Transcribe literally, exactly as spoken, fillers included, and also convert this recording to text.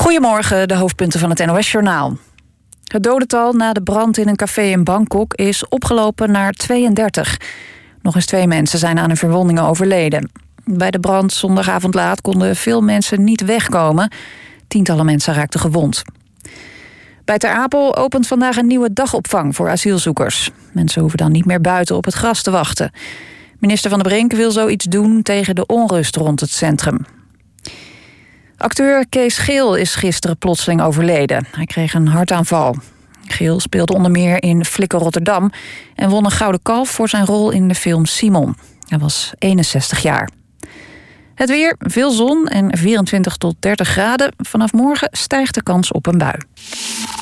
Goedemorgen, de hoofdpunten van het N O S-journaal. Het dodental na de brand in een café in Bangkok is opgelopen naar tweeëndertig. Nog eens twee mensen zijn aan hun verwondingen overleden. Bij de brand zondagavond laat konden veel mensen niet wegkomen. Tientallen mensen raakten gewond. Bij Ter Apel opent vandaag een nieuwe dagopvang voor asielzoekers. Mensen hoeven dan niet meer buiten op het gras te wachten. Minister Van der Brink wil zoiets doen tegen de onrust rond het centrum. Acteur Kees Geel is gisteren plotseling overleden. Hij kreeg een hartaanval. Geel speelde onder meer in Flikker Rotterdam en won een gouden kalf voor zijn rol in de film Simon. Hij was eenenzestig jaar. Het weer, veel zon en vierentwintig tot dertig graden. Vanaf morgen stijgt de kans op een bui.